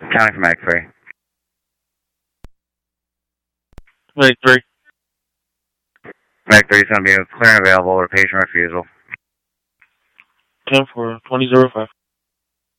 Counting for Mag 3. Mag 3. Mag 3 is going to be clear and available or patient refusal. 10 for 2005.